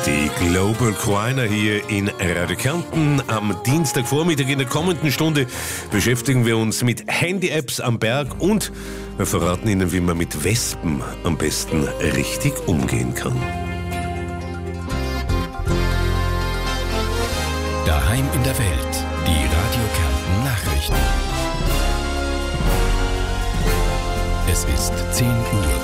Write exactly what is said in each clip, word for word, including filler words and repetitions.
Die Global Choir hier in Radio Kärnten. Am Dienstagvormittag in der kommenden Stunde beschäftigen wir uns mit Handy-Apps am Berg und wir verraten Ihnen, wie man mit Wespen am besten richtig umgehen kann. Daheim in der Welt. Die Radio Kärnten Nachrichten. Es ist zehn Uhr.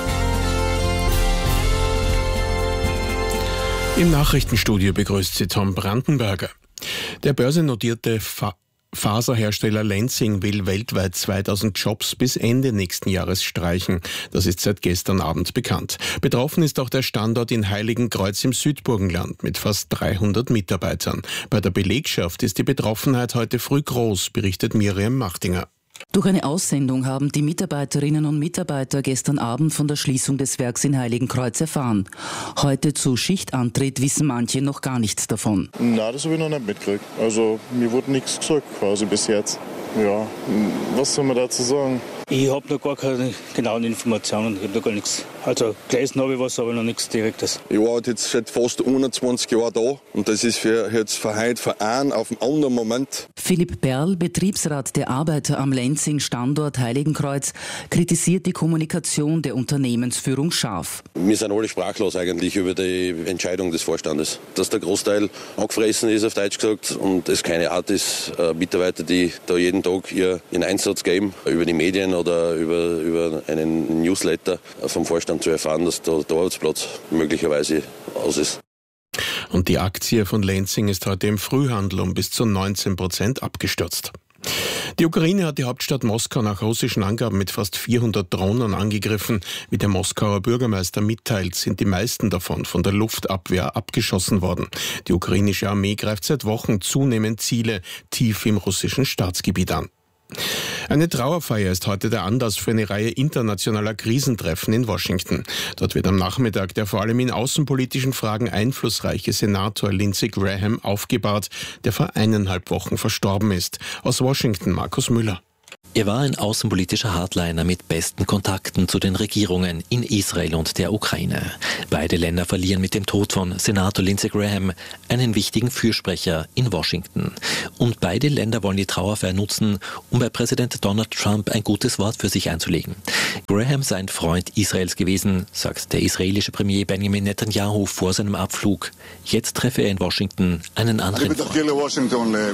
Im Nachrichtenstudio begrüßt Sie Tom Brandenberger. Der börsennotierte Fa- Faserhersteller Lenzing will weltweit zweitausend Jobs bis Ende nächsten Jahres streichen. Das ist seit gestern Abend bekannt. Betroffen ist auch der Standort in Heiligenkreuz im Südburgenland mit fast dreihundert Mitarbeitern. Bei der Belegschaft ist die Betroffenheit heute früh groß, berichtet Miriam Machtinger. Durch eine Aussendung haben die Mitarbeiterinnen und Mitarbeiter gestern Abend von der Schließung des Werks in Heiligenkreuz erfahren. Heute zu Schichtantritt wissen manche noch gar nichts davon. Nein, das habe ich noch nicht mitgekriegt. Also mir wurde nichts gesagt quasi bis jetzt. Ja, was soll man dazu sagen? Ich habe noch gar keine genauen Informationen, ich habe noch gar nichts. Also gelesen habe ich was, aber noch nichts Direktes. Ich war jetzt seit fast einundzwanzig Jahren da und das ist für, jetzt für heute für einen auf einen anderen Moment. Philipp Perl, Betriebsrat der Arbeiter am Lenzing-Standort Heiligenkreuz, kritisiert die Kommunikation der Unternehmensführung scharf. Wir sind alle sprachlos eigentlich über die Entscheidung des Vorstandes. Dass der Großteil angefressen ist, auf Deutsch gesagt, und es keine Art ist, Mitarbeiter, die da jeden Tag ihr, ihren Einsatz geben, über die Medien oder über, über einen Newsletter vom Vorstand zu erfahren, dass da der Arbeitsplatz möglicherweise aus ist. Und die Aktie von Lenzing ist heute im Frühhandel um bis zu neunzehn Prozent abgestürzt. Die Ukraine hat die Hauptstadt Moskau nach russischen Angaben mit fast vierhundert Drohnen angegriffen. Wie der Moskauer Bürgermeister mitteilt, sind die meisten davon von der Luftabwehr abgeschossen worden. Die ukrainische Armee greift seit Wochen zunehmend Ziele tief im russischen Staatsgebiet an. Eine Trauerfeier ist heute der Anlass für eine Reihe internationaler Krisentreffen in Washington. Dort wird am Nachmittag der vor allem in außenpolitischen Fragen einflussreiche Senator Lindsey Graham aufgebahrt, der vor eineinhalb Wochen verstorben ist. Aus Washington Markus Müller. Er war ein außenpolitischer Hardliner mit besten Kontakten zu den Regierungen in Israel und der Ukraine. Beide Länder verlieren mit dem Tod von Senator Lindsey Graham einen wichtigen Fürsprecher in Washington. Und beide Länder wollen die Trauerfeier nutzen, um bei Präsident Donald Trump ein gutes Wort für sich einzulegen. Graham sei ein Freund Israels gewesen, sagt der israelische Premier Benjamin Netanyahu vor seinem Abflug. Jetzt treffe er in Washington einen anderen Freund,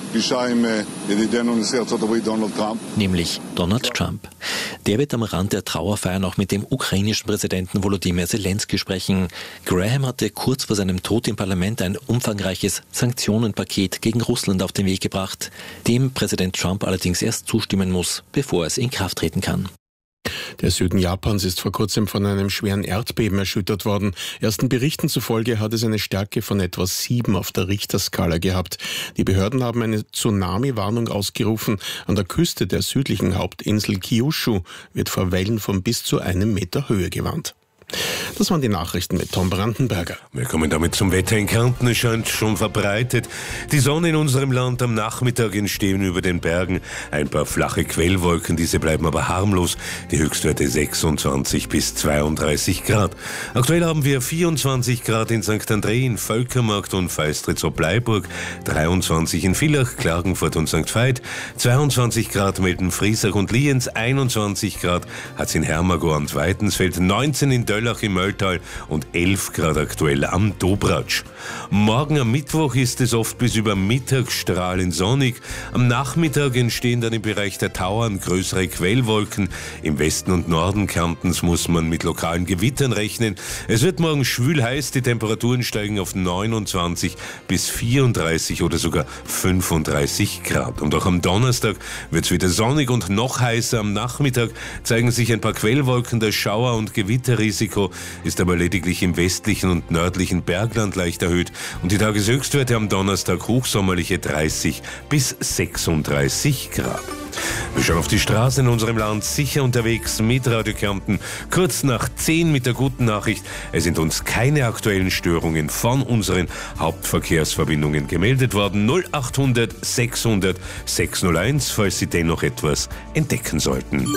nämlich Donald Trump. Der wird am Rand der Trauerfeier noch mit dem ukrainischen Präsidenten Volodymyr Zelensky sprechen. Graham hatte kurz vor seinem Tod im Parlament ein umfangreiches Sanktionenpaket gegen Russland auf den Weg gebracht, dem Präsident Trump allerdings erst zustimmen muss, bevor es in Kraft treten kann. Der Süden Japans ist vor kurzem von einem schweren Erdbeben erschüttert worden. Ersten Berichten zufolge hat es eine Stärke von etwa sieben auf der Richterskala gehabt. Die Behörden haben eine Tsunami-Warnung ausgerufen. An der Küste der südlichen Hauptinsel Kyushu wird vor Wellen von bis zu einem Meter Höhe gewarnt. Das waren die Nachrichten mit Tom Brandenberger. Wir kommen damit zum Wetter in Kärnten. Es scheint schon verbreitet. Die Sonne in unserem Land. Am Nachmittag entstehen über den Bergen ein paar flache Quellwolken. Diese bleiben aber harmlos. Die Höchstwerte sechsundzwanzig bis zweiunddreißig Grad. Aktuell haben wir vierundzwanzig Grad in Sankt André, in Völkermarkt und Feistritz-Bleiburg, dreiundzwanzig in Villach, Klagenfurt und Sankt Veit, zweiundzwanzig Grad melden Friesach und Lienz, einundzwanzig Grad hat's in Hermagor und Weitensfeld, neunzehn in Döllach im Mölltal und elf Grad aktuell am Dobratsch. Morgen am Mittwoch ist es oft bis über Mittag strahlend sonnig. Am Nachmittag entstehen dann im Bereich der Tauern größere Quellwolken. Im Westen und Norden Kärntens muss man mit lokalen Gewittern rechnen. Es wird morgen schwül heiß, die Temperaturen steigen auf neunundzwanzig bis vierunddreißig oder sogar fünfunddreißig Grad. Und auch am Donnerstag wird es wieder sonnig und noch heißer. Am Nachmittag zeigen sich ein paar Quellwolken. Das Schauer- und Gewitterrisiko ist aber lediglich im westlichen und nördlichen Bergland leicht erhöht. Und die Tageshöchstwerte am Donnerstag hochsommerliche dreißig bis sechsunddreißig Grad. Wir schauen auf die Straße in unserem Land, sicher unterwegs mit Radio Kärnten. Kurz nach zehn mit der guten Nachricht, es sind uns keine aktuellen Störungen von unseren Hauptverkehrsverbindungen gemeldet worden. null achthundert sechshundert sechshunderteins, falls Sie dennoch etwas entdecken sollten.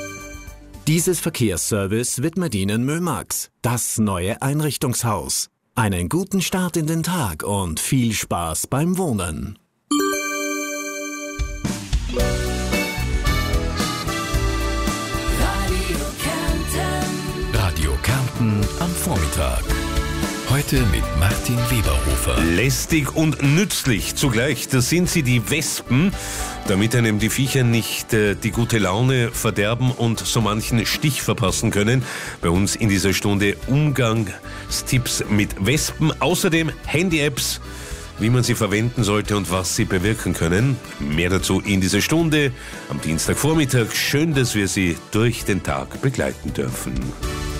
Dieses Verkehrsservice widmet Ihnen Mömax, das neue Einrichtungshaus. Einen guten Start in den Tag und viel Spaß beim Wohnen. Radio Kärnten am Vormittag. Heute mit Martin Weberhofer. Lästig und nützlich zugleich, das sind sie, die Wespen, damit einem die Viecher nicht äh, die gute Laune verderben und so manchen Stich verpassen können. Bei uns in dieser Stunde Umgangstipps mit Wespen, außerdem Handy-Apps, wie man sie verwenden sollte und was sie bewirken können. Mehr dazu in dieser Stunde am Dienstagvormittag. Schön, dass wir Sie durch den Tag begleiten dürfen.